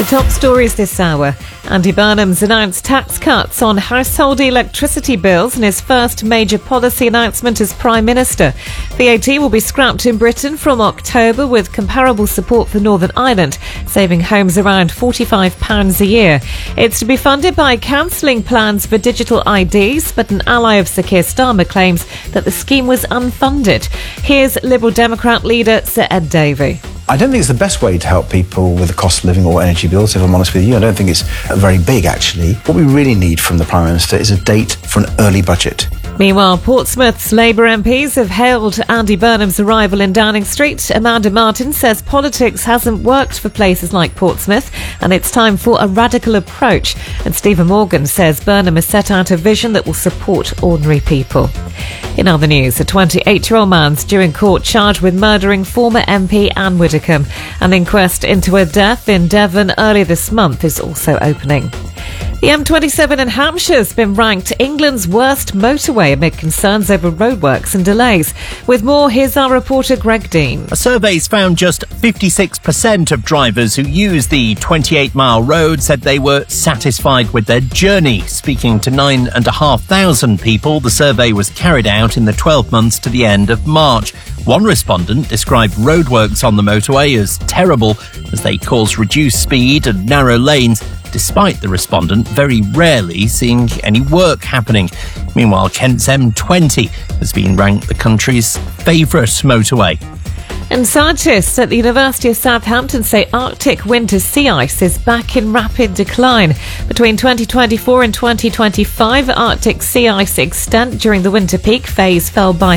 Top stories this hour. Andy Burnham's announced tax cuts on household electricity bills in his first major policy announcement as Prime Minister. VAT will be scrapped in Britain from October, with comparable support for Northern Ireland, saving homes around £45 a year. It's to be funded by cancelling plans for digital IDs, but an ally of Sir Keir Starmer claims that the scheme was unfunded. Here's Liberal Democrat leader Sir Ed Davey. I don't think it's the best way to help people with the cost of living or energy bills, if I'm honest with you. I don't think it's very big, actually. What we really need from the Prime Minister is a date for an early budget. Meanwhile, Portsmouth's Labour MPs have hailed Andy Burnham's arrival in Downing Street. Amanda Martin says politics hasn't worked for places like Portsmouth and it's time for a radical approach. And Stephen Morgan says Burnham has set out a vision that will support ordinary people. In other news, a 28-year-old man's due in court charged with murdering former MP Anne Widdecombe. An inquest into her death in Devon earlier this month is also opening. The M27 in Hampshire has been ranked England's worst motorway amid concerns over roadworks and delays. With more, here's our reporter Greg Dean. A survey's found just 56% of drivers who use the 28-mile road said they were satisfied with their journey. Speaking to 9,500 people, the survey was carried out in the 12 months to the end of March. One respondent described roadworks on the motorway as terrible as they cause reduced speed and narrow lanes, despite the respondent very rarely seeing any work happening. Meanwhile, Kent's M20 has been ranked the country's favourite motorway. And scientists at the University of Southampton say Arctic winter sea ice is back in rapid decline. Between 2024 and 2025, Arctic sea ice extent during the winter peak phase fell by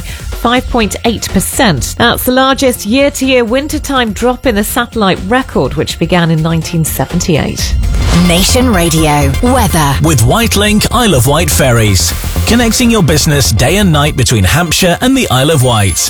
5.8%. That's the largest year-to-year wintertime drop in the satellite record, which began in 1978. Nation Radio weather with Whitelink Isle of Wight ferries, connecting your business day and night between Hampshire and the Isle of Wight.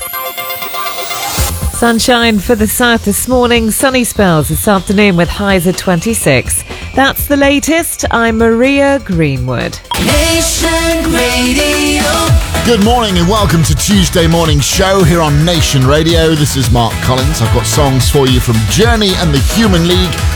Sunshine for the south this morning, sunny spells this afternoon with highs at 26. That's the latest. I'm Maria Greenwood. Nation Radio. Good morning and welcome to Tuesday Morning Show here on Nation Radio. This is Mark Collins. I've got songs for you from Journey and the Human League,